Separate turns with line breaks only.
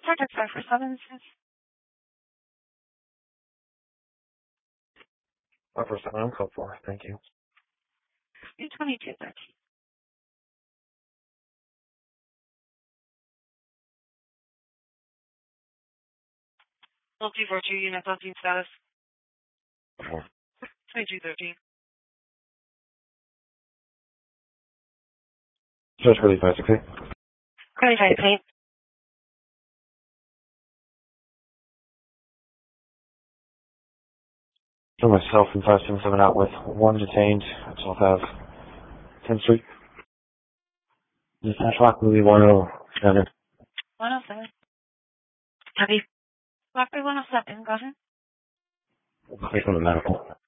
Contact 547.
547, I'm code 4. Thank you.
2213. Multi virtue unit on status. 2213.
Just really fast, okay?
Really fast, okay?
So myself and 577 out with 1 detained at 12 Ave, 10th Street. Dispatch lock movie 107.
107. Copy. Locker 107, go ahead.
Click on the medical.